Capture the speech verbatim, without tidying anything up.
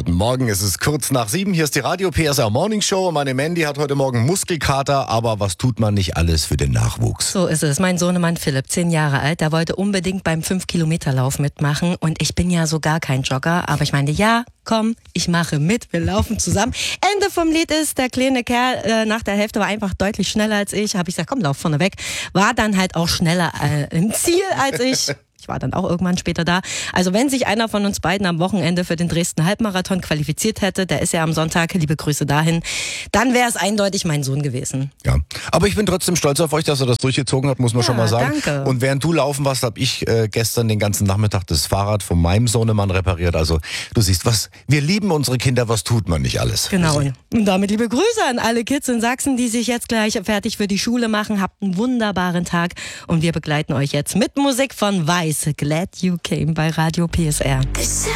Guten Morgen, es ist kurz nach sieben. Hier ist die Radio P S R Morning Show. Meine Mandy hat heute Morgen Muskelkater, aber was tut man nicht alles für den Nachwuchs? So ist es. Mein Sohnemann Philipp, zehn Jahre alt, der wollte unbedingt beim fünf Kilometer Lauf mitmachen und ich bin ja so gar kein Jogger, aber ich meinte, ja, komm, ich mache mit, wir laufen zusammen. Ende vom Lied ist, der kleine Kerl äh, nach der Hälfte war einfach deutlich schneller als ich. Habe ich gesagt, komm, lauf vorne weg. War dann halt auch schneller äh, im Ziel als ich. Ich war dann auch irgendwann später da. Also wenn sich einer von uns beiden am Wochenende für den Dresden Halbmarathon qualifiziert hätte, der ist ja am Sonntag, liebe Grüße dahin, dann wäre es eindeutig mein Sohn gewesen. Ja, aber ich bin trotzdem stolz auf euch, dass ihr das durchgezogen habt, muss man Ja, schon mal sagen. danke. Und während du laufen warst, habe ich äh, gestern den ganzen Nachmittag das Fahrrad von meinem Sohnemann repariert. Also du siehst, was wir lieben unsere Kinder, was tut man nicht alles? Genau. Und damit liebe Grüße an alle Kids in Sachsen, die sich jetzt gleich fertig für die Schule machen. Habt einen wunderbaren Tag und wir begleiten euch jetzt mit Musik von Weiß. Glad You Came bei Radio P S R.